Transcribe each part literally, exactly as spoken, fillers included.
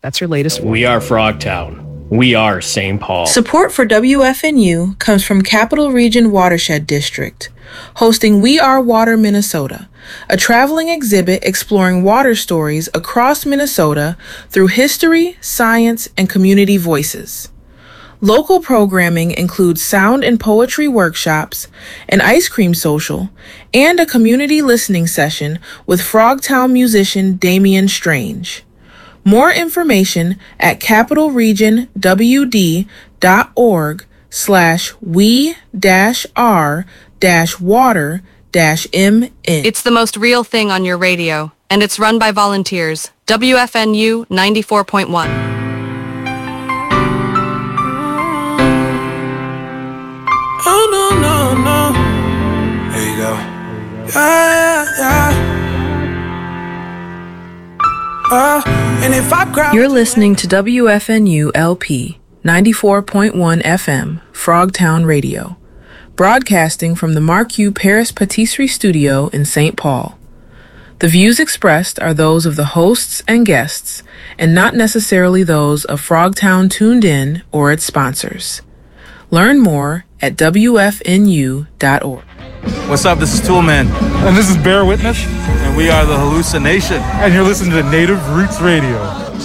That's your latest one. We are Frogtown. We are Saint Paul. Support for W F N U comes from Capital Region Watershed District, hosting We Are Water Minnesota, a traveling exhibit exploring water stories across Minnesota through history, science, and community voices. Local programming includes sound and poetry workshops, an ice cream social, and a community listening session with Frogtown musician Damian Strange. More information at capitalregionwd.org slash we dash r dash water dash mn. It's the most real thing on your radio, and it's run by volunteers. W F N U ninety-four point one. Oh, no, no, no. There you go. Yeah, yeah, yeah. Uh, and if I grab You're listening to W F N U L P ninety-four point one F M, Frogtown Radio, broadcasting from the Marque Paris Patisserie Studio in Saint Paul. The views expressed are those of the hosts and guests, and not necessarily those of Frogtown Tuned In or its sponsors. Learn more at W F N U dot org. What's up? This is Toolman. And this is Bear Witness. And we are the Hallucination. And you're listening to Native Roots Radio.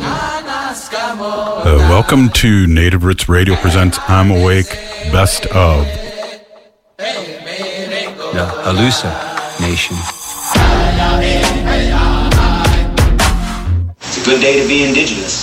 Uh, welcome to Native Roots Radio presents I'm Awake Best of. The Hallucination. It's a good day to be indigenous.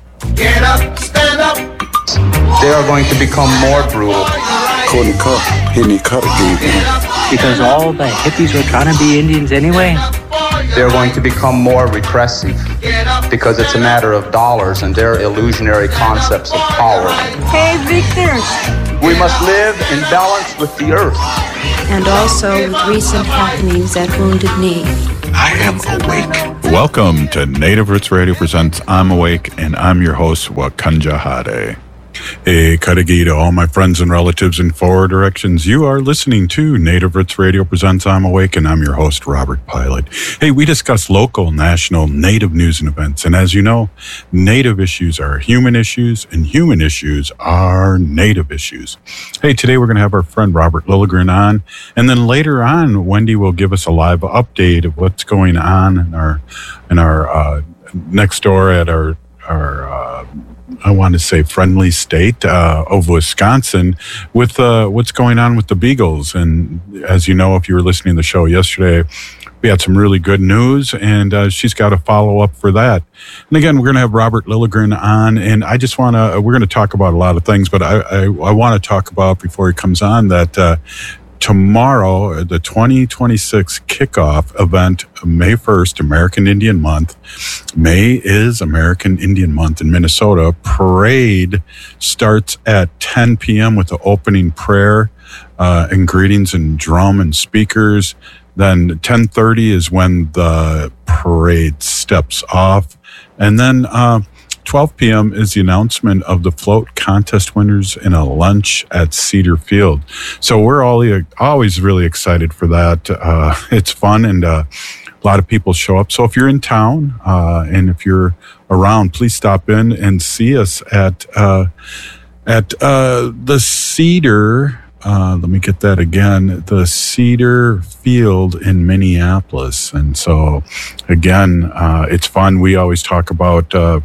Get up, stand up. They are going to become more brutal. Couldn't cut, hitting cut again. Because all the hippies were trying to be Indians anyway. They're going to become more repressive because it's a matter of dollars and their illusionary concepts of power. Hey, Victor. We must live in balance with the earth. And also with recent happenings at Wounded Knee. I am awake. Welcome to Native Roots Radio presents I'm Awake, and I'm your host, Wakanja Hade. Hey, Kadagi to all my friends and relatives in four directions. You are listening to Native Roots Radio presents I'm Awake, and I'm your host, Robert Pilot. Hey, we discuss local, national, Native news and events. And as you know, Native issues are human issues, and human issues are Native issues. Hey, today we're going to have our friend Robert Lilligren on. And then later on, Wendy will give us a live update of what's going on in our, in our uh, next door at our, our uh, I want to say friendly state uh, of Wisconsin with uh, what's going on with the Beagles. And as you know, if you were listening to the show yesterday, we had some really good news, and uh, she's got a follow-up for that. And again, we're going to have Robert Lilligren on, and I just want to, we're going to talk about a lot of things, but I, I, I want to talk about, before he comes on, that uh, tomorrow, the twenty twenty-six kickoff event, May first, American Indian Month. May is American Indian Month in Minnesota. Parade starts at ten p.m. with the opening prayer uh, and greetings and drum and speakers. Then ten thirty is when the parade steps off. And then uh, twelve p.m. is the announcement of the float contest winners and a lunch at Cedar Field. So we're all always really excited for that. Uh, it's fun, and uh, a lot of people show up. So if you're in town uh, and if you're around, please stop in and see us at uh, at uh, the Cedar. Uh, let me get that again. The Cedar Field in Minneapolis. And so again, uh, it's fun. We always talk about. Uh,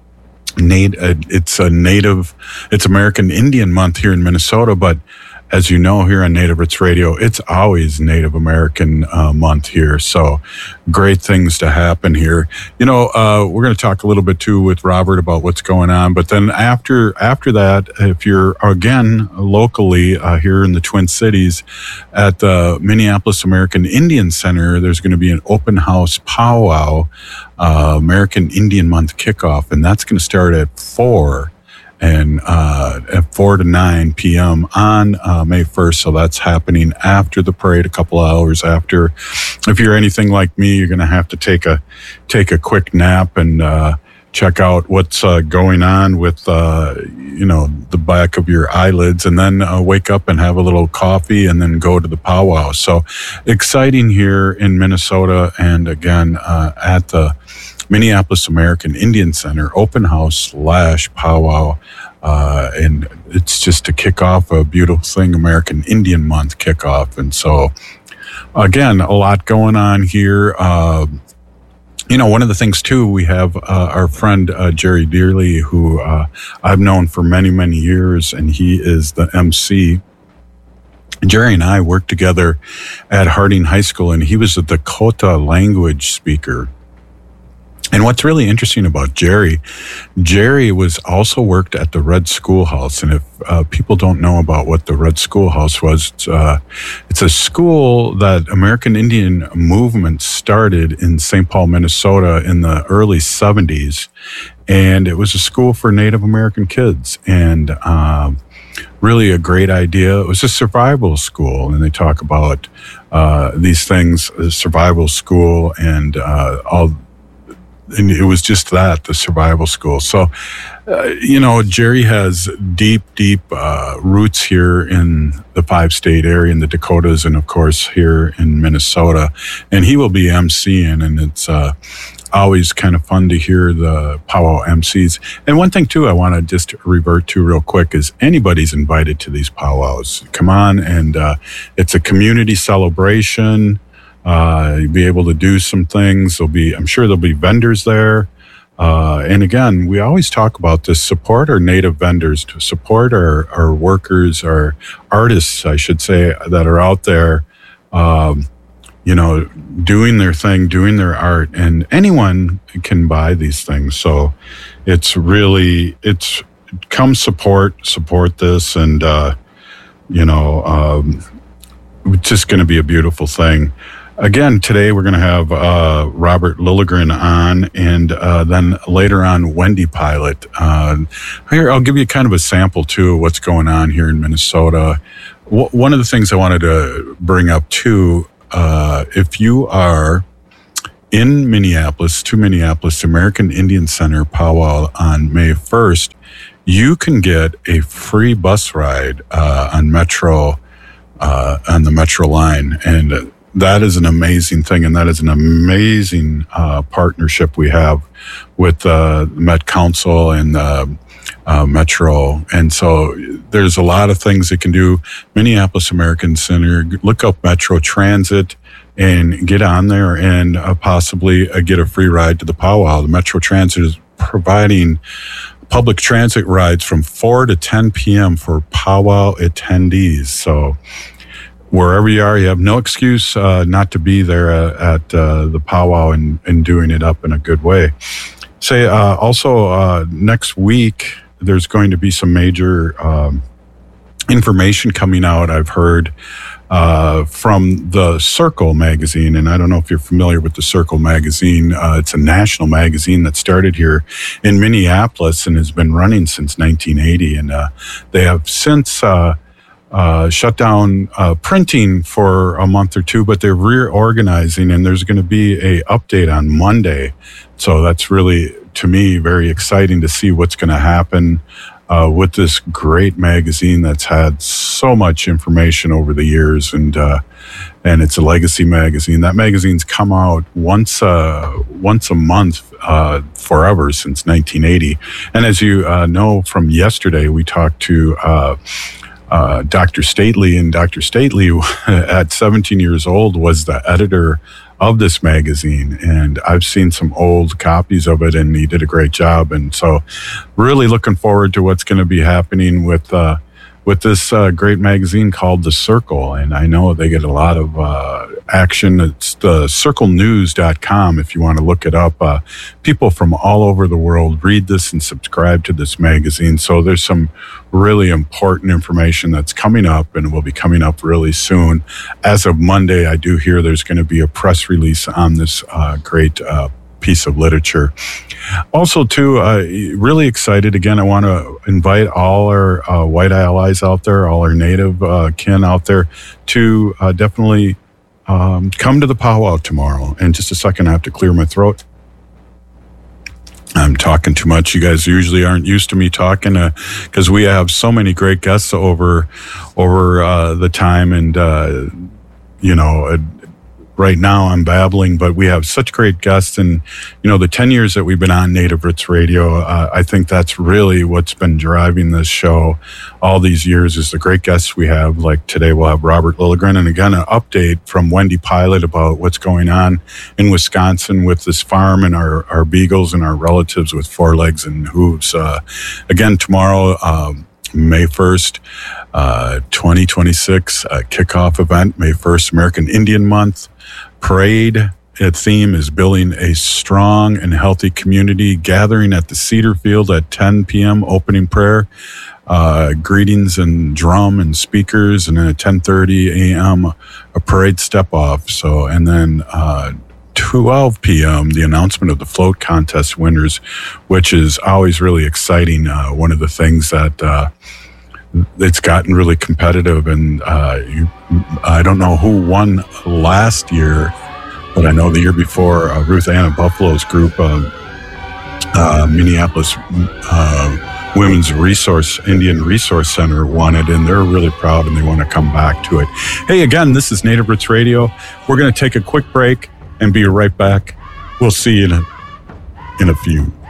Nat- it's a native, it's American Indian Month here in Minnesota, but as you know, here on Native Roots Radio, it's always Native American uh, Month here. So great things to happen here. You know, uh, we're going to talk a little bit too with Robert about what's going on. But then after after that, if you're again locally uh, here in the Twin Cities at the Minneapolis American Indian Center, there's going to be an open house powwow, uh, American Indian Month kickoff, and that's going to start at four. And uh, at four to nine p.m. on uh, May first. So that's happening after the parade, a couple of hours after. If you're anything like me, you're going to have to take a take a quick nap and uh, check out what's uh, going on with, uh, you know, the back of your eyelids, and then uh, wake up and have a little coffee and then go to the powwow. So exciting here in Minnesota, and again uh, at the Minneapolis American Indian Center open house slash powwow. Uh, and it's just to kick off a beautiful thing, American Indian Month kickoff. And so, again, a lot going on here. Uh, you know, one of the things, too, we have uh, our friend uh, Jerry Dearly, who uh, I've known for many, many years, and he is the M C. Jerry and I worked together at Harding High School, and he was a Dakota language speaker. And what's really interesting about Jerry, Jerry was also worked at the Red Schoolhouse. And if uh, people don't know about what the Red Schoolhouse was, it's, uh, it's a school that American Indian movement started in Saint Paul, Minnesota in the early seventies. And it was a school for Native American kids. And um, really a great idea. It was a survival school. And they talk about uh, these things, a survival school and uh, all. And it was just that, the survival school. So, uh, you know, Jerry has deep, deep uh, roots here in the five-state area, in the Dakotas, and, of course, here in Minnesota. And he will be emceeing, and it's uh, always kind of fun to hear the powwow M Cs. And one thing, too, I want to just revert to real quick is anybody's invited to these powwows. Come on, and uh, it's a community celebration. Uh, you'll be able to do some things. There'll be, I'm sure there'll be vendors there. Uh, and again, we always talk about this, support our native vendors, to support our, our workers, our artists, I should say, that are out there, um, you know, doing their thing, doing their art, and anyone can buy these things. So it's really, it's, come support, support this. And, uh, you know, um, it's just going to be a beautiful thing. Again, today we're going to have uh, Robert Lilligren on, and uh, then later on, Wendy Pilot. Uh, here, I'll give you kind of a sample, too, of what's going on here in Minnesota. W- one of the things I wanted to bring up, too, uh, if you are in Minneapolis, to Minneapolis, American Indian Center powwow on May first, you can get a free bus ride uh, on Metro, uh, on the Metro line, and uh, that is an amazing thing, and that is an amazing uh, partnership we have with uh, the Met Council and uh, uh, Metro. And so there's a lot of things they can do. Minneapolis American Center, look up Metro Transit and get on there and uh, possibly uh, get a free ride to the powwow. The Metro Transit is providing public transit rides from four to ten p.m. for powwow attendees. So wherever you are, you have no excuse uh, not to be there uh, at uh, the powwow and, and doing it up in a good way. Say uh, also uh, next week, there's going to be some major um, information coming out, I've heard, uh, from the Circle magazine. And I don't know if you're familiar with the Circle magazine. Uh, it's a national magazine that started here in Minneapolis and has been running since nineteen eighty. And uh, they have since Uh, Uh, shut down uh, printing for a month or two, but they're reorganizing, and there's going to be a update on Monday. So that's really, to me, very exciting to see what's going to happen uh, with this great magazine that's had so much information over the years, and uh, and it's a legacy magazine. That magazine's come out once uh, once a month uh, forever since nineteen eighty. And as you uh, know from yesterday, we talked to Uh, Uh, Doctor Stately, and Doctor Stately at seventeen years old was the editor of this magazine, and I've seen some old copies of it, and he did a great job. And so really looking forward to what's going to be happening with uh, with this uh, great magazine called The Circle. And I know they get a lot of uh, action. It's the circle news dot com if you want to look it up. Uh, people from all over the world read this and subscribe to this magazine. So there's some really important information that's coming up, and will be coming up really soon. As of Monday, I do hear there's going to be a press release on this uh, great uh, piece of literature. Also, too, uh, really excited. Again, I want to invite all our uh, white allies out there, all our native uh, kin out there, to uh, definitely um, come to the powwow tomorrow. In just a second, I have to clear my throat. I'm talking too much. You guys usually aren't used to me talking because uh, we have so many great guests over over uh, the time, and uh, you know, uh, right now I'm babbling, but we have such great guests. And, you know, the ten years that we've been on Native Roots Radio, uh, I think that's really what's been driving this show all these years is the great guests we have. Like today we'll have Robert Lilligren. And again, an update from Wendy Pilot about what's going on in Wisconsin with this farm and our, our beagles and our relatives with four legs and hooves. Uh, again, tomorrow, um, May first, uh, twenty twenty-six, uh, kickoff event, May first, American Indian Month. Parade theme is building a strong and healthy community, gathering at the Cedar Field at ten p.m. opening prayer, uh, greetings and drum and speakers, and then at ten thirty a.m. a parade step off. So, and then uh, twelve p.m. the announcement of the float contest winners, which is always really exciting. Uh, one of the things that uh, it's gotten really competitive, and uh, you, I don't know who won last year, but I know the year before, uh, Ruth Ann of Buffalo's group, uh, uh, Minneapolis uh, Women's Resource, Indian Resource Center won it, and they're really proud, and they want to come back to it. Hey, again, this is Native Roots Radio. We're going to take a quick break and be right back. We'll see you in a, in a few.